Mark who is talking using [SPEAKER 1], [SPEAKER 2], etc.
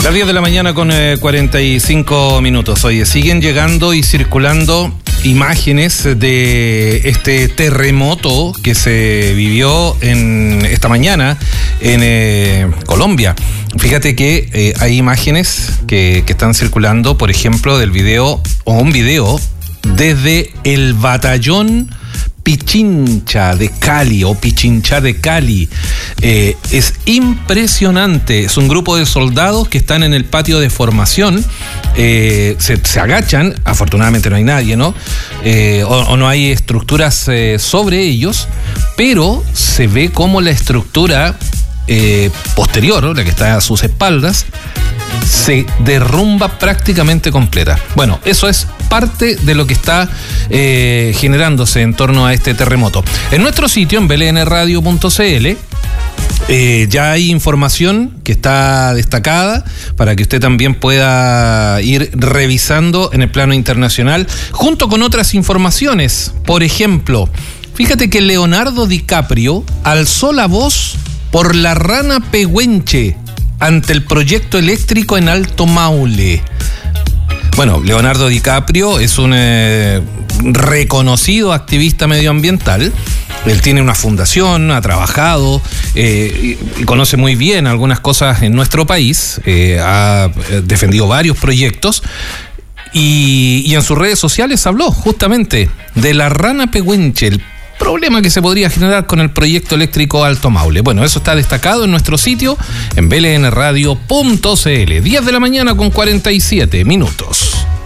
[SPEAKER 1] Las 10 de la mañana con 45 minutos. Oye, siguen llegando y circulando imágenes de este terremoto que se vivió esta mañana en Colombia. Fíjate que hay imágenes que están circulando, por ejemplo, del video, o un video desde el batallón Pichincha de Cali o Pichincha de Cali. Es impresionante. Es un grupo de soldados que están en el patio de formación. Se agachan. Afortunadamente no hay nadie, ¿no? O no hay estructuras sobre ellos, pero se ve como la estructura posterior, ¿no? La que está a sus espaldas, se derrumba prácticamente completa. Bueno, eso es parte de lo que está generándose en torno a este terremoto. En nuestro sitio, en blnradio.cl, ya hay información que está destacada para que usted también pueda ir revisando en el plano internacional, junto con otras informaciones. Por ejemplo, fíjate que Leonardo DiCaprio alzó la voz por la rana pehuenche ante el proyecto eléctrico en Alto Maule. Bueno, Leonardo DiCaprio es un reconocido activista medioambiental. Él tiene una fundación, ha trabajado y conoce muy bien algunas cosas en nuestro país. Ha defendido varios proyectos y en sus redes sociales habló justamente de la rana pehuenche, el problema que se podría generar con el proyecto eléctrico Alto Maule. Bueno, eso está destacado en nuestro sitio, en blnradio.cl. 10 de la mañana con 47 minutos.